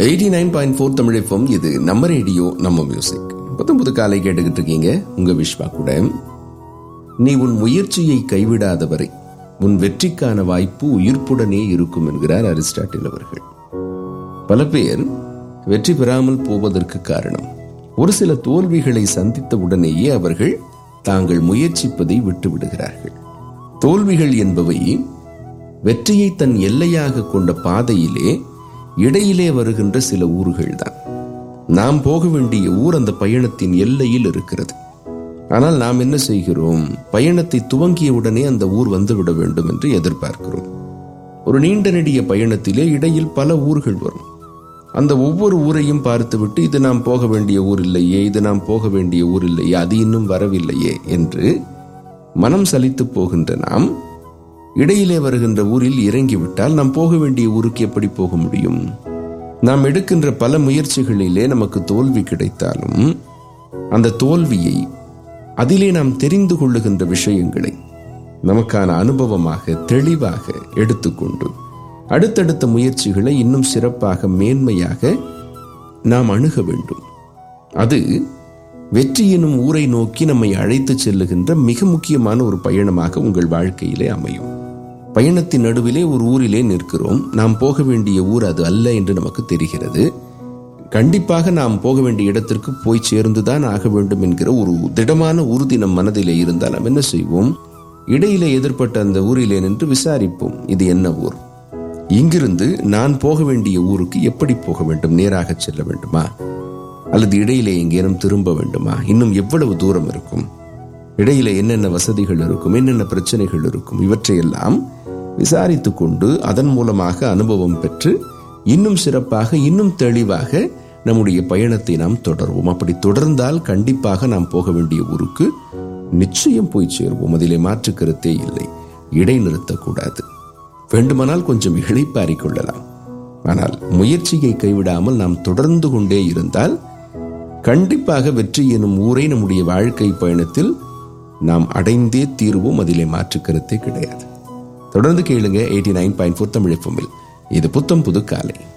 89.4 Tamil FM. இது நம்ம radio, நம்ம மியூசிக். புது காலை கேட்டுக்கிட்டு இருக்கீங்க. உங்க விஸ்வா கூட. நீ உன் முயற்சியை கைவிடாதவரை உன் வெற்றிக்கான வாய்ப்பு உயிர்ப்புடனே இருக்கும் என்கிறார் அரிஸ்டாட்டில் அவர்கள். பல பேர் வெற்றி பெறாமல் போவதற்கு காரணம் ஒரு சில தோல்விகளை சந்தித்த உடனேயே அவர்கள் தாங்கள் முயற்சிப்பதை விட்டு விடுகிறார்கள். தோல்விகள் என்பவை வெற்றியை தன் எல்லையாக கொண்ட பாதையிலே இடையிலே வருகின்ற சில ஊர்கள் தான். நாம் போக வேண்டிய ஊர் அந்த பயணத்தின் எல்லையில் இருக்கிறது. ஆனால் நாம் என்ன செய்கிறோம்? பயணத்தை துவங்கிய உடனே அந்த ஊர் வந்துவிட வேண்டும் என்று எதிர்பார்க்கிறோம். ஒரு நீண்ட நெடிய பயணத்திலே இடையில் பல ஊர்கள் வரும். அந்த ஒவ்வொரு ஊரையும் பார்த்துவிட்டு இது நாம் போக வேண்டிய ஊர் இல்லையே, இது நாம் போக வேண்டிய ஊர் இல்லையே, அது இன்னும் வரவில்லையே என்று மனம் சலித்து போகின்ற நாம் இடையிலே வருகின்ற ஊரில் இறங்கிவிட்டால் நாம் போக வேண்டிய ஊருக்கு எப்படி போக முடியும்? நாம் எடுக்கின்ற பல முயற்சிகளிலே நமக்கு தோல்வி கிடைத்தாலும் அந்த தோல்வியை, அதிலே நாம் தெரிந்து கொள்ளுகின்ற விஷயங்களை நமக்கான அனுபவமாக தெளிவாக எடுத்துக்கொண்டு அடுத்தடுத்த முயற்சிகளை இன்னும் சிறப்பாக மேன்மையாக நாம் அணுக வேண்டும். அது வெற்றி எனும் ஊரை நோக்கி நம்மை அழைத்து செல்லுகின்ற மிக முக்கியமான ஒரு பயணமாக உங்கள் வாழ்க்கையிலே அமையும். பயணத்தின் நடுவிலே ஒரு ஊரிலே நிற்கிறோம். நாம் போக வேண்டிய ஊர் அது அல்ல என்று நமக்கு தெரிகிறது. கண்டிப்பாக நாம் போக வேண்டிய இடத்திற்கு போய் சேர்ந்துதான் ஆக வேண்டும் என்கிற ஒரு திடமான உறுதி நம் மனதிலே இருந்தால் நாம் என்ன செய்வோம்? இடையிலே எதிர்பட்ட அந்த ஊரிலே நின்று விசாரிப்போம், இது என்ன ஊர்? இங்கிருந்து நான் போக வேண்டிய ஊருக்கு எப்படி போக வேண்டும்? நேராக செல்ல வேண்டுமா, அல்லது இடையிலே எங்கேனும் திரும்ப வேண்டுமா? இன்னும் எவ்வளவு தூரம் இருக்கும்? இடையிலே என்னென்ன வசதிகள் இருக்கும், என்னென்ன பிரச்சனைகள் இருக்கும்? இவற்றையெல்லாம் விசாரித்து கொண்டு அதன் மூலமாக அனுபவம் பெற்று இன்னும் சிறப்பாக, இன்னும் தெளிவாக நம்முடைய பயணத்தை நாம் தொடர்வோம். அப்படி தொடர்ந்தால் கண்டிப்பாக நாம் போக வேண்டிய ஊருக்கு நிச்சயம் போய் சேருவோம். அதிலே மாற்று கருத்தே இல்லை. இடைநிறுத்தக்கூடாது. வேண்டுமானால் கொஞ்சம் இளைப்பாறிக் கொள்ளலாம். ஆனால் முயற்சியை கைவிடாமல் நாம் தொடர்ந்து கொண்டே இருந்தால் கண்டிப்பாக வெற்றி எனும் ஊரை நம்முடைய வாழ்க்கை பயணத்தில் நாம் அடைந்தே தீர்வோம். அதிலே மாற்று கருத்தே கிடையாது. தொடர்ந்து கேளுங்க 89.4 தமிழ் FM. இது புத்தம் புது காலை.